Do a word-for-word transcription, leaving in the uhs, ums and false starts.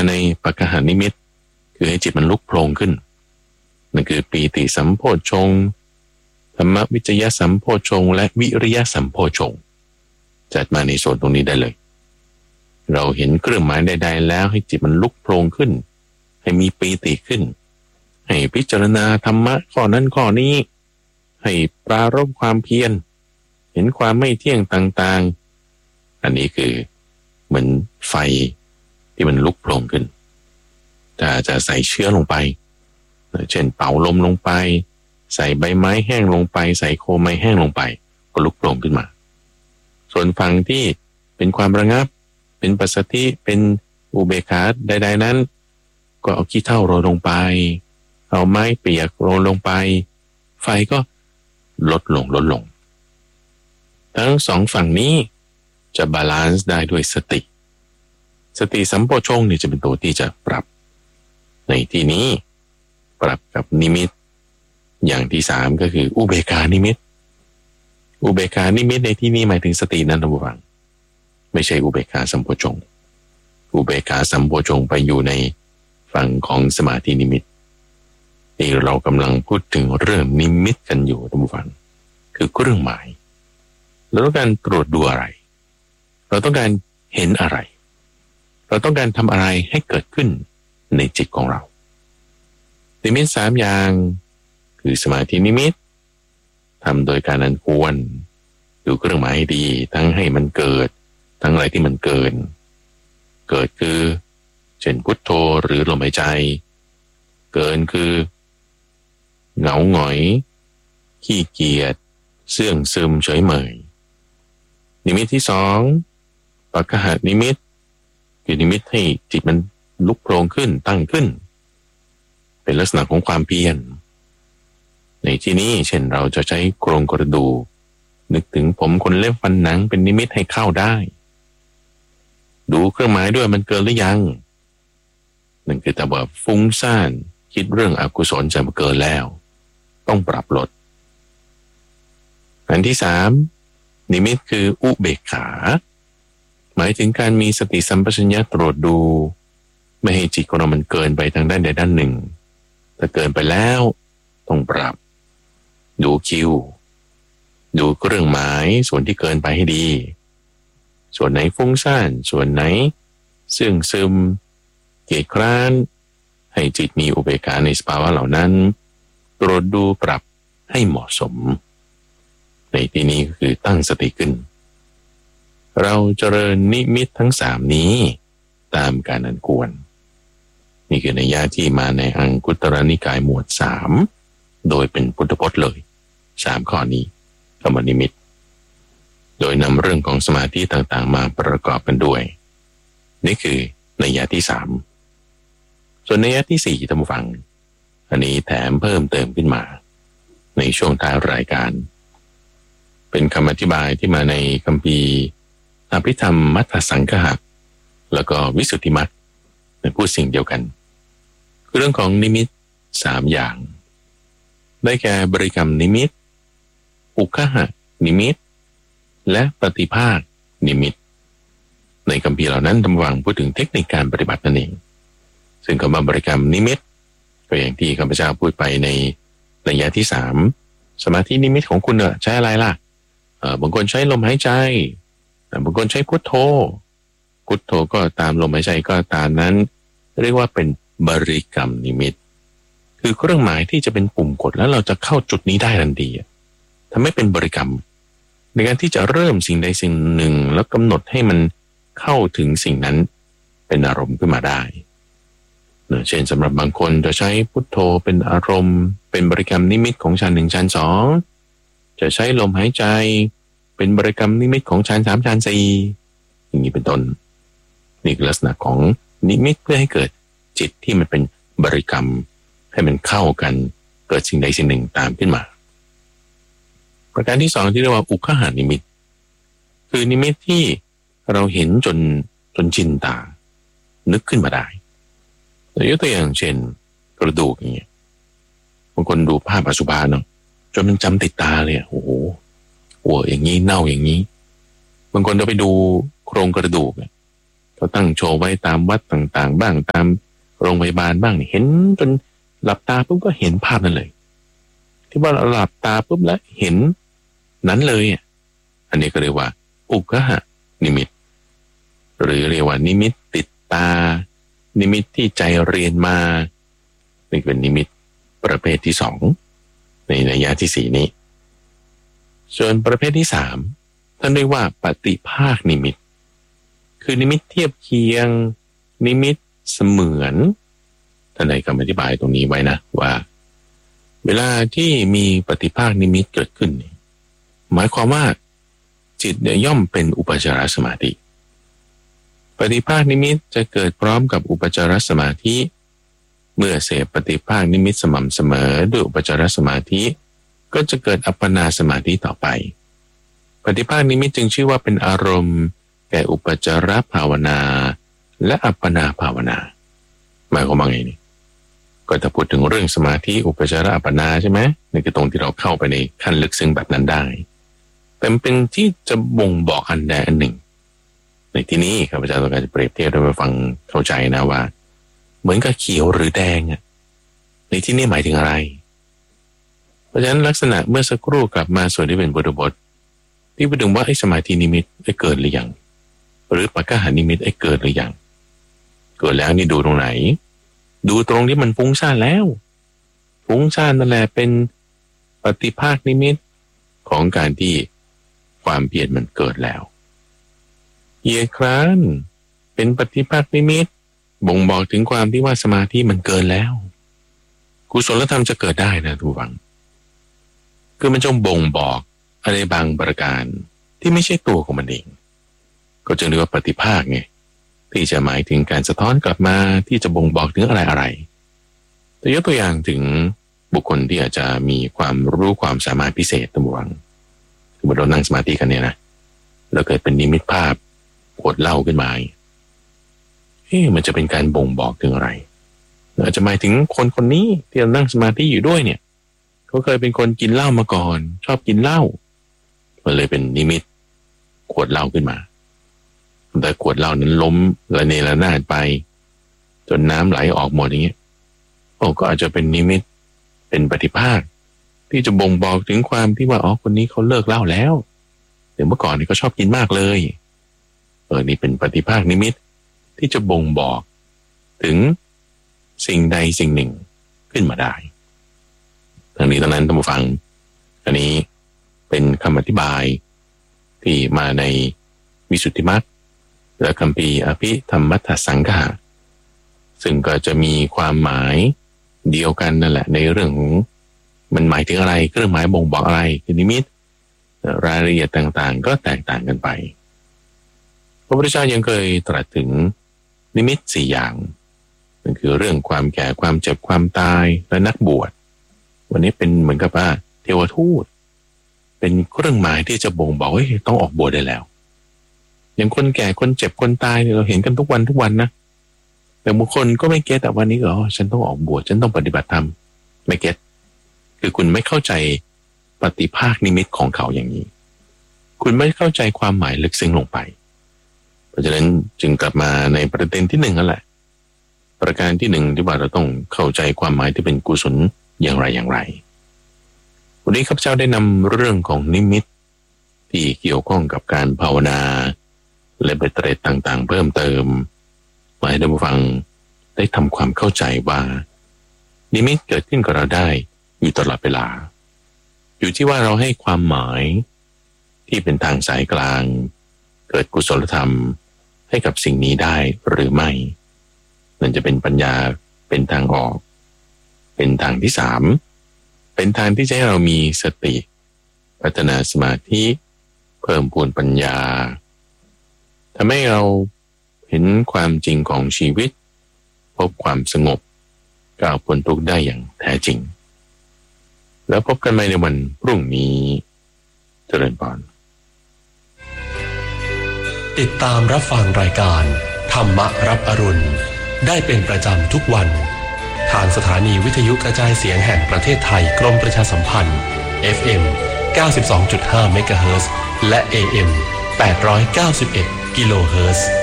ในปักขหานิมิตคือให้จิตมันลุกโพลงขึ้นนั่นคือปีติสัมโพชฌงค์ธรรมวิจยสัมโพชฌงค์และวิริยสัมโพชฌงค์จัดมาในโซนตรงนี้ได้เลยเราเห็นเครื่องหมายใดๆแล้วให้จิตมันลุกโพลงขึ้นให้มีปีติขึ้นให้พิจารณาธรรมะข้อนั้นข้อนี้ให้ปรารภความเพียรเห็นความไม่เที่ยงต่างๆอันนี้คือเหมือนไฟที่มันลุกโพลงขึ้นถ้าจะใส่เชื้อลงไปเช่นเป่าลมลงไปใส่ใบไม้แห้งลงไปใส่โคมไม้แห้งลงไปก็ลุกโผล่ขึ้นมาส่วนฝั่งที่เป็นความระงับเป็นปัสสติเป็นอุเบกขาใดๆนั้นก็เอาขี้เถ้าโรยลงไปเอาไม้เปียกโรยลงไปไฟก็ลดลงลดลงทั้งสองฝั่งนี้จะบาลานซ์ได้ด้วยสติสติสัมโพชฌงค์นี่จะเป็นตัวที่จะปรับในที่นี้ปรับกับนิมิตอย่างที่สามก็คืออุเบกขานิมิตอุเบกขานิมิตในที่นี้หมายถึงสตินั้นท่านผู้ฟังไม่ใช่อุเบกขาสัมโพชฌงค์อุเบกขาสัมโพชฌงค์ไปอยู่ในฝั่งของสมาธินิมิตนี่เรากำลังพูดถึงเรื่องนิมิตกันอยู่ท่านผู้ฟังคือเครื่องหมายเราต้องการตรวจดูอะไรเราต้องการเห็นอะไรเราต้องการทำอะไรให้เกิดขึ้นในจิตของเรานิมิตสามอย่างคือสมาธินิมิตทำโดยการอันควรดูเครื่องหมายให้ดีทั้งให้มันเกิดทั้งอะไรที่มันเกินเกิดคือเช่นพุทโธหรือลมหายใจเกินคือเหงาหงอยขี้เกียจเสื่องซึมเฉยเมยนิมิตที่สองปักขหนิมิตคือนิมิตให้จิตมันลุกโผล่ขึ้นตั้งขึ้นเป็นลักษณะของความเพียรในที่นี้เช่นเราจะใช้โครงกระดูกนึกถึงผมขนเล็บฟันหนังเป็นนิมิตให้เข้าได้ดูเครื่องหมายด้วยมันเกินหรือยังนั่นคือแต่ว่าฟุ้งซ่านคิดเรื่องอกุศลจะเกินแล้วต้องปรับลดอันที่สามนิมิตคืออุเบกขาหมายถึงการมีสติสัมปชัญญะตรวจดูไม่ให้จิตของเรามันเกินไปทางด้านใดด้านหนึ่งถ้าเกินไปแล้วต้องปรับดูคิวดูเครื่องหมายส่วนที่เกินไปให้ดีส่วนไหนฟุ้งซ่านส่วนไหนเสื่องซึมเกียจคร้านให้จิตมีอุเบกขาในสภาวะเหล่านั้นตรวจดูปรับให้เหมาะสมในที่นี้ก็คือตั้งสติขึ้นเราเจริญนิมิตทั้งสามนี้ตามการอันควรนี่คือนัยยะที่มาในอังคุตรนิกายหมวดสามโดยเป็นพุทธพจน์เลยสามข้อนี้คำว่านิมิตโดยนำเรื่องของสมาธิต่างๆมาประกอบกันด้วยนี่คือนัยยะที่สามส่วนนัยยะที่สี่ท่านผู้ฟังอันนี้แถมเพิ่มเติมขึ้นมาในช่วงท้ายรายการเป็นคำอธิบายที่มาในคัมภีร์อภิธรรมมัทธสังฆะแล้วก็วิสุทธิมัทพูดสิ่งเดียวกันคือเรื่องของนิมิตสามอย่างได้แก่บริกรรมนิมิตอุคหะนิมิตและปฏิภาคนิมิตในคัมภีร์เหล่านั้นทำวังพูดถึงเทคนิคการปฏิบัตินั่นเองซึ่งคำว่าบริกรรมนิมิตก็อย่างที่ข้าพเจ้าพูดไปในระยะที่สามสมาธินิมิตของคุณใช้อะไรล่ะบางคนใช้ลมหายใจบางคนใช้พุทโธพุทโธก็ตามลมหายใจก็ตามนั้นเรียกว่าเป็นบริกรรมนิมิตคือเครื่องหมายที่จะเป็นปุ่มกดแล้วเราจะเข้าจุดนี้ได้ทันทีทำให้เป็นบริกรรมในการที่จะเริ่มสิ่งใดสิ่งหนึ่งแล้วกำหนดให้มันเข้าถึงสิ่งนั้นเป็นอารมณ์ขึ้นมาได้เช่นสำหรับบางคนจะใช้พุทโธเป็นอารมณ์เป็นบริกรรมนิมิตของฌานหนึ่งฌานสองจะใช้ลมหายใจเป็นบริกรรมนิมิตของฌานสามฌานสี่อย่างนี้เป็นต้นนี่คือลักษณะของนิมิตเพื่อให้เกิดจิตที่มันเป็นบริกรรมให้มันเข้ากันเกิดสิ่งใดสิ่งหนึ่งตามขึ้นมาประการที่สองที่เรียกว่าอุคหานิมิตคือนิมิตที่เราเห็นจนจนชินตานึกขึ้นมาได้ยกตัวอย่างเช่นกระดูกอย่างเงี้ยบางคนดูภาพอสุภะเนาะจนมันจำติดตาเลยโอ้โหหัวอย่างนี้เน่าอย่างนี้บางคนจะไปดูโครงกระดูกกเขาตั้งโชว์ไว้ตามวัดต่างๆบ้างตามโรงพยาบาลบ้างเห็นจนหลับตาปุ๊บก็เห็นภาพนั้นเลยที่ว่าเราหลับตาปุ๊บแล้วเห็นนั้นเลยอันนี้ก็เรียกว่าอุกหะนิมิตหรือเรียกว่านิมิตติดตานิมิตที่ใจเรียนมานี่เป็นนิมิตประเภทที่สองในนัยยะที่สี่นี้ส่วนประเภทที่สามท่านเรียกว่าปฏิภาคนิมิตคือนิมิตเทียบเคียงนิมิตเสมือนท่านใดคำอธิบายตรงนี้ไว้นะว่าเวลาที่มีปฏิภาคนิมิตเกิดขึ้นหมายความว่าจิตย่อมเป็นอุปจารสมาธิปฏิภาคนิมิตจะเกิดพร้อมกับอุปจารสมาธิเมื่อเสพปฏิภาคนิมิตสม่ำเสมอด้วยอุปจารสมาธิก็จะเกิดอัปปนาสมาธิต่อไปปฏิภาคนิมิตจึงชื่อว่าเป็นอารมณ์แก่อุปจารภาวนาและอัปปนาภาวนาหมายความว่าไงนี่ก็จะพูดถึงเรื่องสมาธิอุปจารอัปปนาใช่ไหมนี่คือตรงที่เราเข้าไปในขั้นลึกซึ้งแบบนั้นได้แต่เป็นที่จะบ่งบอกอันใดอันหนึ่งในที่นี้ข้าพเจ้าต้องการจะเปรียบเทียบให้มาฟังเข้าใจนะว่าเหมือนกับเขียวหรือแดงอ่ะในที่นี้หมายถึงอะไรเพราะฉะนั้นลักษณะเมื่อสักครู่กลับมาส่วนที่เป็นบทบทที่พูดถึงว่าไอ้สมาธินิมิตไอ้เกิดหรือยังหรือปักกหานิมิตไอ้เกิดหรือยังเกิดแล้วนี่ดูตรงไหนดูตรงที่มันฟุ้งซ่านแล้วฟุ้งซ่านนั่นแหละเป็นปฏิภาคนิมิตของการที่ความเพียรมันเกิดแล้วเยียคร้านเป็นปฏิภาคนิมิตบ่งบอกถึงความที่ว่าสมาธิมันเกินแล้วกุศลธรรมจะเกิดได้นะทุกฝังคือมันจงบ่งบอกอะไรบางประการที่ไม่ใช่ตัวของมันเองก็จึงเรียกว่าปฏิภาคไงที่จะหมายถึงการสะท้อนกลับมาที่จะบ่งบอกถึงอะไรอะไรแต่ยกตัวอย่างถึงบุคคลที่อาจจะมีความรู้ความสามารถพิเศษตัววังคือเรานั่งสมาธิกันเนี่ยนะแล้วเกิดเป็นนิมิตภาพขวดเหล้าขึ้นมาเอ๊ะมันจะเป็นการบ่งบอกถึงอะไรอาจจะหมายถึงคนคนนี้ที่เรานั่งสมาธิอยู่ด้วยเนี่ยเขาเคยเป็นคนกินเหล้ามาก่อนชอบกินเหล้ามันเลยเป็นนิมิตขวดเหล้าขึ้นมาแต่ขวดเหล้านั้นล้มระเนระนาดไปจนน้ำไหลออกหมดอย่างเงี้ยโอ้ก็อาจจะเป็นนิมิตเป็นปฏิภาคที่จะบ่งบอกถึงความที่ว่าอ๋อคนนี้เขาเลิกเหล้าแล้วแต่เมื่อก่อนนี่เขาชอบกินมากเลยเออนี่เป็นปฏิภาคนิมิตที่จะบ่งบอกถึงสิ่งใดสิ่งหนึ่งขึ้นมาได้ทั้งนี้ทั้งนั้นท่านผู้ฟังอันนี้เป็นคำอธิบายที่มาในวิสุทธิมรรคและคัมภีร์อภิธรรมัฏฐสังฆะซึ่งก็จะมีความหมายเดียวกันนั่นแหละในเรื่องของมันหมายถึงอะไรเครื่องหมายบ่งบอกอะไรคือนิมิตรายละเอียดต่างๆก็แตกต่างกันไปพระพุทธเจ้ายังเคยตรัสถึงนิมิตสี่อย่างนั่นคือเรื่องความแก่ความเจ็บความตายและนักบวชวันนี้เป็นเหมือนกับว่าเทวทูตเป็นเครื่องหมายที่จะบ่งบอกว่าต้องออกบวชได้แล้วอย่างคนแก่คนเจ็บคนตายเราเห็นกันทุกวันทุกวันนะแต่บางคนก็ไม่เก็ตแต่วันนี้อ๋อฉันต้องออกบวชฉันต้องปฏิบัติธรรมไม่เก็ตคือคุณไม่เข้าใจปฏิภาคนิมิตของเขาอย่างนี้คุณไม่เข้าใจความหมายลึกซึ้งลงไปเพราะฉะนั้นจึงกลับมาในประเด็นที่หนึ่งนั่นแหละประการที่หนึ่งที่ว่าเราต้องเข้าใจความหมายที่เป็นกุศลอย่างไรอย่างไรวันนี้ข้าพเจ้าได้นำเรื่องของนิมิตที่เกี่ยวข้องกับการภาวนาและเบ็ดเตร็ดต่างๆเพิ่มเติมมาให้ท่านผู้ฟังได้ทำความเข้าใจว่านิมิตเกิดขึ้นกับเราได้อยู่ตลอดเวลาอยู่ที่ว่าเราให้ความหมายที่เป็นทางสายกลางเกิดกุศลธรรมให้กับสิ่งนี้ได้หรือไม่นั่นจะเป็นปัญญาเป็นทางออกเป็นทางที่สามเป็นทางที่จะให้เรามีสติพัฒนาสมาธิเพิ่มพูนปัญญาทำให้เราเห็นความจริงของชีวิตพบความสงบก้าวพ้นทุกข์ได้อย่างแท้จริงแล้วพบกันใหม่ในวันพรุ่งนี้เจริญพรติดตามรับฟังรายการธรรมรับอรุณได้เป็นประจำทุกวันทางสถานีวิทยุกระจายเสียงแห่งประเทศไทยกรมประชาสัมพันธ์ เอฟ เอ็ม เก้าสิบสองจุดห้า เมกะเฮิรตซ์และ เอ เอ็ม แปดร้อยเก้าสิบเอ็ด กิโลเฮิรตซ์